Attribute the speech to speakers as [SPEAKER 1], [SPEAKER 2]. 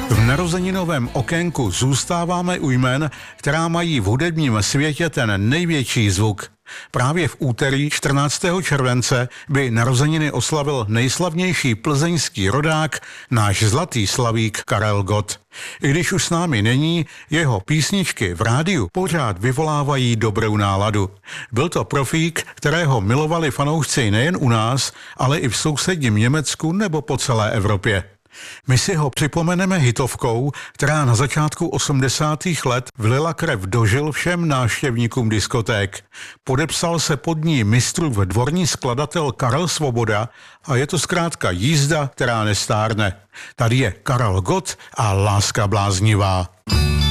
[SPEAKER 1] V narozeninovém okénku zůstáváme u jmen, která mají v hudebním světě ten největší zvuk. Právě v úterý 14. července by narozeniny oslavil nejslavnější plzeňský rodák, náš zlatý slavík Karel Gott. I když už s námi není, jeho písničky v rádiu pořád vyvolávají dobrou náladu. Byl to profík, kterého milovali fanoušci nejen u nás, ale i v sousedním Německu nebo po celé Evropě. My si ho připomeneme hitovkou, která na začátku 80. let vlila krev do žil všem návštěvníkům diskoték. Podepsal se pod ní mistrův dvorní skladatel Karel Svoboda a je to zkrátka jízda, která nestárne. Tady je Karel Gott a Láska bláznivá.